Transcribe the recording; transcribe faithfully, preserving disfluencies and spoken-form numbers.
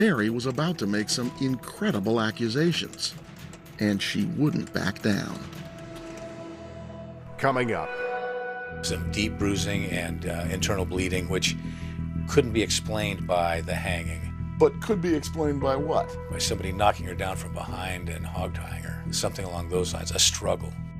Mary was about to make some incredible accusations, and she wouldn't back down. Coming up. Some deep bruising and uh, internal bleeding, which couldn't be explained by the hanging. But could be explained by what? By somebody knocking her down from behind and hog-tying her. Something along those lines, a struggle.